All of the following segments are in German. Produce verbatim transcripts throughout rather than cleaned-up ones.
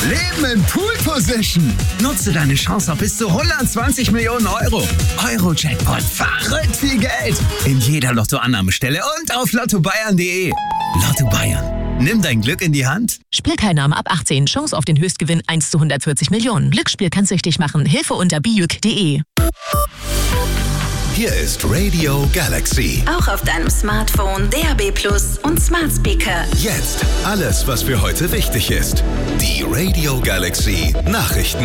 Leben in Pool Position. Nutze deine Chance auf bis zu hundertzwanzig Millionen Euro. Euro-Jackpot. Verrückt viel Geld. In jeder Lottoannahmestelle und auf lotto bayern punkt de. Lotto Bayern. Nimm dein Glück in die Hand. Spielteilnahme ab achtzehn. Chance auf den Höchstgewinn eins zu hundertvierzig Millionen. Glücksspiel kann süchtig machen. Hilfe unter bijuk punkt de. Hier ist Radio Galaxy. Auch auf deinem Smartphone, D A B Plus und Smart Speaker. Jetzt alles, was für heute wichtig ist. Die Radio Galaxy Nachrichten.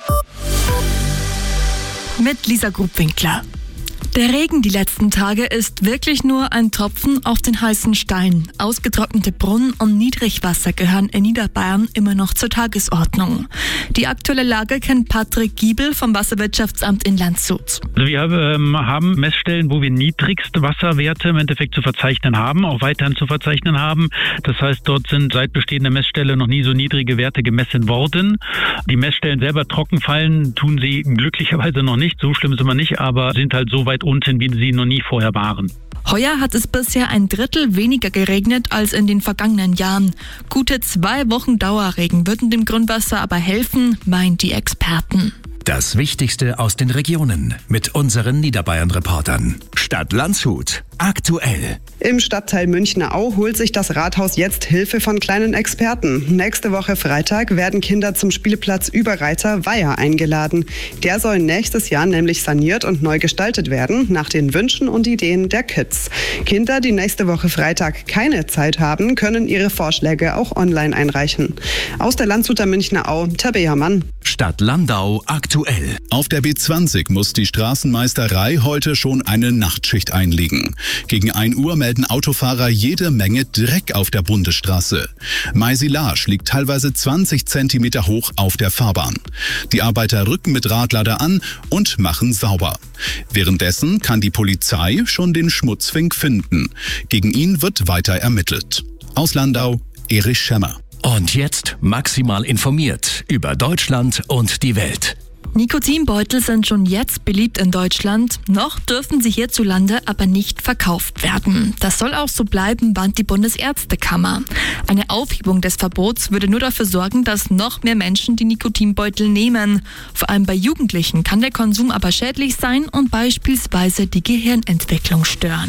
Mit Lisa Grubwinkler. Der Regen die letzten Tage ist wirklich nur ein Tropfen auf den heißen Stein. Ausgetrocknete Brunnen und Niedrigwasser gehören in Niederbayern immer noch zur Tagesordnung. Die aktuelle Lage kennt Patrick Giebel vom Wasserwirtschaftsamt in Landshut. Also wir ähm, haben Messstellen, wo wir niedrigste Wasserwerte im Endeffekt zu verzeichnen haben, auch weiterhin zu verzeichnen haben. Das heißt, dort sind seit bestehender Messstelle noch nie so niedrige Werte gemessen worden. Die Messstellen selber trocken fallen, tun sie glücklicherweise noch nicht. So schlimm ist immer nicht, aber sind halt so weit unten, wie sie noch nie vorher waren. Heuer hat es bisher ein Drittel weniger geregnet als in den vergangenen Jahren. Gute zwei Wochen Dauerregen würden dem Grundwasser aber helfen, meinen die Experten. Das Wichtigste aus den Regionen mit unseren Niederbayern-Reportern. Stadt Landshut. Aktuell. Im Stadtteil Münchner-Au holt sich das Rathaus jetzt Hilfe von kleinen Experten. Nächste Woche Freitag werden Kinder zum Spielplatz Überreiter Weiher eingeladen. Der soll nächstes Jahr nämlich saniert und neu gestaltet werden, nach den Wünschen und Ideen der Kids. Kinder, die nächste Woche Freitag keine Zeit haben, können ihre Vorschläge auch online einreichen. Aus der Landshuter Münchner-Au, Tabea Mann. Stadt Landau aktuell. Auf der B zwanzig muss die Straßenmeisterei heute schon eine Nachtschicht einlegen. Gegen ein Uhr melden Autofahrer jede Menge Dreck auf der Bundesstraße. Maisilage liegt teilweise zwanzig Zentimeter hoch auf der Fahrbahn. Die Arbeiter rücken mit Radlader an und machen sauber. Währenddessen kann die Polizei schon den Schmutzfink finden. Gegen ihn wird weiter ermittelt. Aus Landau, Erich Schemmer. Und jetzt maximal informiert über Deutschland und die Welt. Nikotinbeutel sind schon jetzt beliebt in Deutschland. Noch dürfen sie hierzulande aber nicht verkauft werden. Das soll auch so bleiben, warnt die Bundesärztekammer. Eine Aufhebung des Verbots würde nur dafür sorgen, dass noch mehr Menschen die Nikotinbeutel nehmen. Vor allem bei Jugendlichen kann der Konsum aber schädlich sein und beispielsweise die Gehirnentwicklung stören.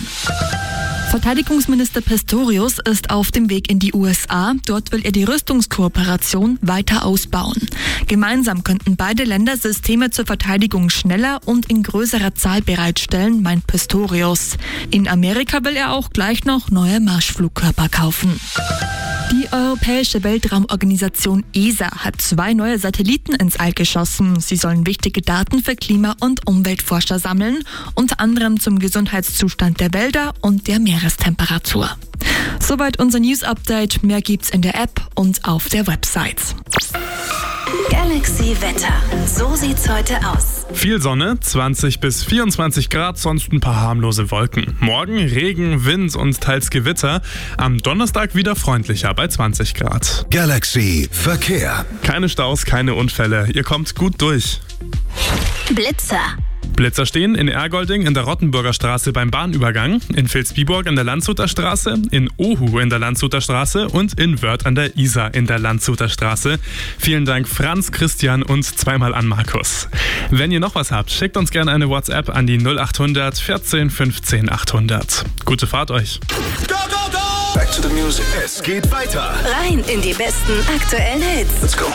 Verteidigungsminister Pistorius ist auf dem Weg in die U S A. Dort will er die Rüstungskooperation weiter ausbauen. Gemeinsam könnten beide Länder Systeme zur Verteidigung schneller und in größerer Zahl bereitstellen, meint Pistorius. In Amerika will er auch gleich noch neue Marschflugkörper kaufen. Die Europäische Weltraumorganisation E S A hat zwei neue Satelliten ins All geschossen. Sie sollen wichtige Daten für Klima- und Umweltforscher sammeln, unter anderem zum Gesundheitszustand der Wälder und der Meerestemperatur. Soweit unser News-Update. Mehr gibt's in der App und auf der Website. Galaxy Wetter. So sieht's heute aus. Viel Sonne, zwanzig bis vierundzwanzig Grad, sonst ein paar harmlose Wolken. Morgen Regen, Wind und teils Gewitter. Am Donnerstag wieder freundlicher bei zwanzig Grad. Galaxy Verkehr. Keine Staus, keine Unfälle. Ihr kommt gut durch. Blitzer. Blitzer stehen in Ergolding in der Rottenburger Straße beim Bahnübergang, in Vilsbiburg in der Landshuter Straße, in Ohu in der Landshuter Straße und in Wörth an der Isar in der Landshuter Straße. Vielen Dank Franz, Christian und zweimal an Markus. Wenn ihr noch was habt, schickt uns gerne eine WhatsApp an die null achthundert vierzehn fünfzehn achthundert. Gute Fahrt euch. Go, go, go! Back to the music. Es geht weiter. Rein in die besten aktuellen Hits. Let's go.